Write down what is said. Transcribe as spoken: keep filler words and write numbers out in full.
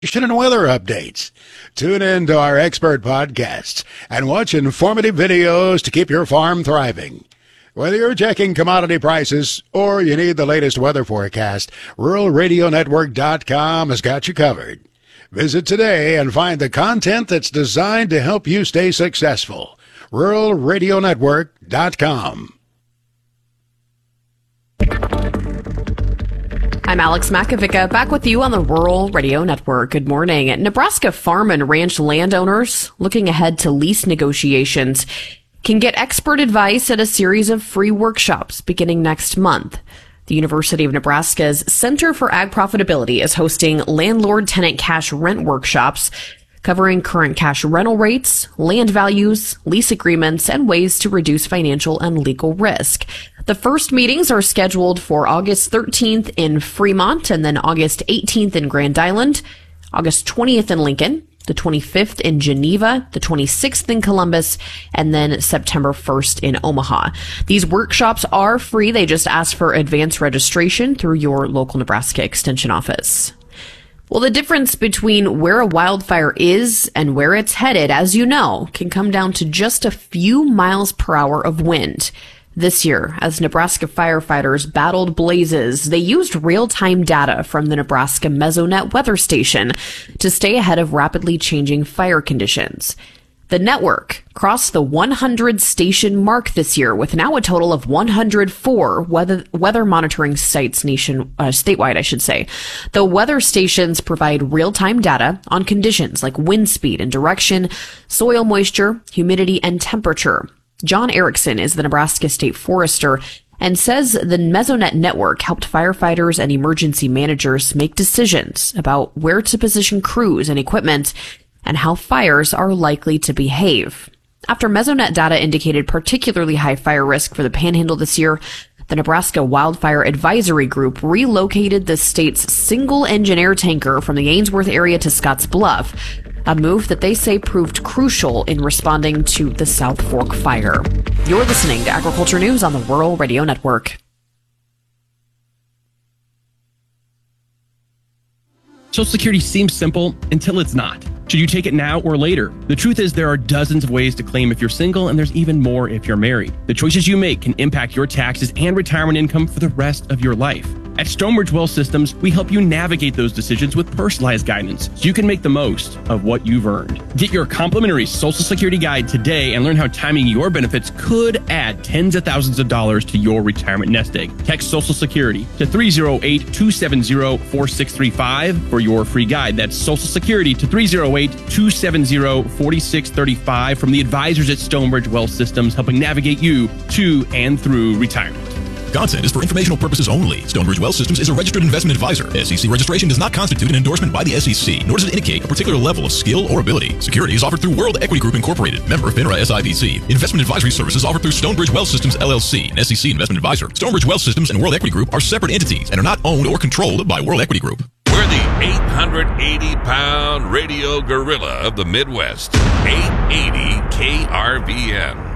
and weather updates. Tune in to our expert podcasts and watch informative videos to keep your farm thriving. Whether you're checking commodity prices or you need the latest weather forecast, rural radio network dot com has got you covered. Visit today and find the content that's designed to help you stay successful. rural radio network dot com. I'm Alex Makovica, back with you on the Rural Radio Network. Good morning. Nebraska farm and ranch landowners looking ahead to lease negotiations can get expert advice at a series of free workshops beginning next month. The University of Nebraska's Center for Ag Profitability is hosting landlord-tenant cash rent workshops covering current cash rental rates, land values, lease agreements, and ways to reduce financial and legal risk. The first meetings are scheduled for August thirteenth in Fremont and then August eighteenth in Grand Island, August twentieth in Lincoln, the twenty-fifth in Geneva, the twenty-sixth in Columbus, and then September first in Omaha. These workshops are free. They just ask for advance registration through your local Nebraska Extension office. Well, the difference between where a wildfire is and where it's headed, as you know, can come down to just a few miles per hour of wind. This year, as Nebraska firefighters battled blazes, they used real-time data from the Nebraska Mesonet weather station to stay ahead of rapidly changing fire conditions. The network crossed the one hundred station mark this year with now a total of one hundred four weather, weather monitoring sites nation, uh, statewide, I should say. The weather stations provide real-time data on conditions like wind speed and direction, soil moisture, humidity, and temperature. John Erickson is the Nebraska State Forester and says the Mesonet network helped firefighters and emergency managers make decisions about where to position crews and equipment and how fires are likely to behave. After Mesonet data indicated particularly high fire risk for the Panhandle this year, the Nebraska Wildfire Advisory Group relocated the state's single-engine air tanker from the Ainsworth area to Scotts Bluff, a move that they say proved crucial in responding to the South Fork fire. You're listening to Agriculture News on the Rural Radio Network. Social Security seems simple until it's not. Should you take it now or later? The truth is there are dozens of ways to claim if you're single, and there's even more if you're married. The choices you make can impact your taxes and retirement income for the rest of your life. At Stonebridge Wealth Systems, we help you navigate those decisions with personalized guidance so you can make the most of what you've earned. Get your complimentary Social Security guide today and learn how timing your benefits could add tens of thousands of dollars to your retirement nest egg. Text Social Security to three oh eight, two seven oh, four six three five for your free guide. That's Social Security to three oh eight, two seven oh, four six three five from the advisors at Stonebridge Wealth Systems, helping navigate you to and through retirement. Content is for informational purposes only. Stonebridge Wealth Systems is a registered investment advisor. S E C registration does not constitute an endorsement by the S E C, nor does it indicate a particular level of skill or ability. Securities offered through World Equity Group Incorporated, member FINRA S I B C. Investment advisory services offered through Stonebridge Wealth Systems L L C, an S E C investment advisor. Stonebridge Wealth Systems and World Equity Group are separate entities and are not owned or controlled by World Equity Group. We're the eight hundred eighty pound radio gorilla of the Midwest. eight eighty K R V N.